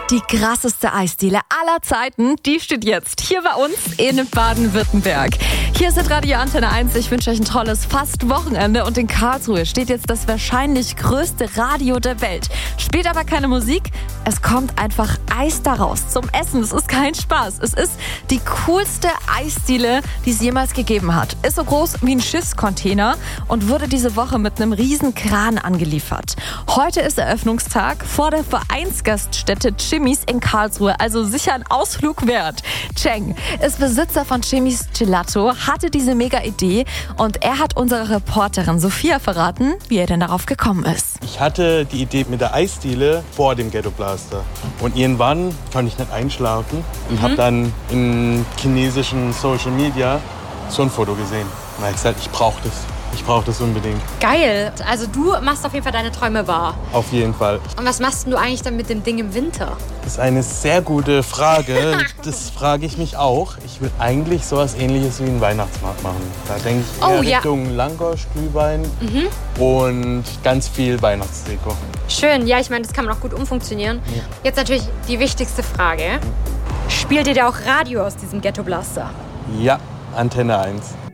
Die krasseste Eisdiele aller Zeiten, die steht jetzt hier bei uns in Baden-Württemberg. Hier ist Radio Antenne 1. Ich wünsche euch ein tolles Fast-Wochenende. Und in Karlsruhe steht jetzt das wahrscheinlich größte Radio der Welt. Spielt aber keine Musik. Es kommt einfach Eis daraus zum Essen. Es ist kein Spaß. Es ist die coolste Eisdiele, die es jemals gegeben hat. Ist so groß wie ein Schiffscontainer und wurde diese Woche mit einem riesen Kran angeliefert. Heute ist Eröffnungstag vor der Vereinsgaststätte Jimmy's in Karlsruhe. Also sicher ein Ausflug wert. Cheng ist Besitzer von Jimmy's Gelato, hatte diese mega Idee und er hat unserer Reporterin Sophia verraten, wie er denn darauf gekommen ist. Ich hatte die Idee mit der Eisdiele vor dem Ghetto Blaster. Und irgendwann konnte ich nicht einschlafen und habe dann in chinesischen Social Media so ein Foto gesehen. Und da habe ich gesagt, ich brauche das. Ich brauche das unbedingt. Geil. Also du machst auf jeden Fall deine Träume wahr. Auf jeden Fall. Und was machst du eigentlich dann mit dem Ding im Winter? Das ist eine sehr gute Frage. Das frage ich mich auch. Ich will eigentlich sowas Ähnliches wie einen Weihnachtsmarkt machen. Da denke ich eher Richtung Langosch, Glühwein und ganz viel Weihnachtsdeko. Schön. Ja, ich meine, das kann man auch gut umfunktionieren. Ja. Jetzt natürlich die wichtigste Frage. Spielt ihr da auch Radio aus diesem Ghetto Blaster? Ja, Antenne 1.